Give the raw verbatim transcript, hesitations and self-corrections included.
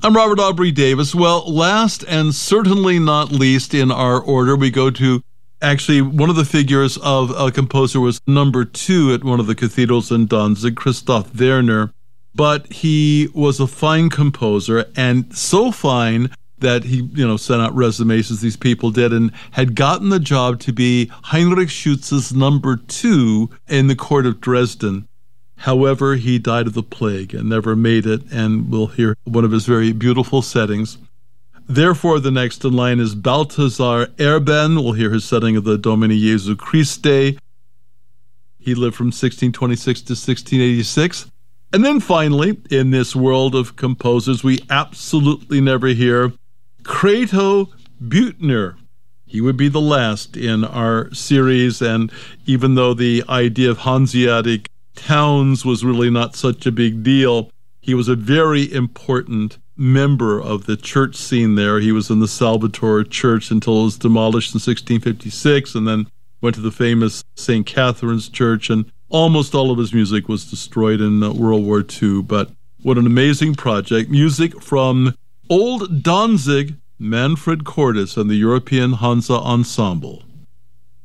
I'm Robert Aubrey Davis. Well, last and certainly not least in our order, we go to actually one of the figures of a composer was number two at one of the cathedrals in Danzig, Christoph Werner. But he was a fine composer, and so fine that he, you know, sent out resumes as these people did, and had gotten the job to be Heinrich Schütz's number two in the court of Dresden. However, he died of the plague and never made it, and we'll hear one of his very beautiful settings. Therefore, the next in line is Balthasar Erben. We'll hear his setting of the Domini Jesu Christe. He lived from sixteen twenty-six to sixteen eighty-six. And then finally, in this world of composers, we absolutely never hear Creto Büttner. He would be the last in our series, and even though the idea of Hanseatic towns was really not such a big deal, he was a very important member of the church scene there. He was in the Salvatore Church until it was demolished in sixteen fifty-six, and then went to the famous Saint Catherine's Church, and almost all of his music was destroyed in uh, World War Two. But what an amazing project. Music from Old Danzig, Manfred Cordes and the European Hansa Ensemble.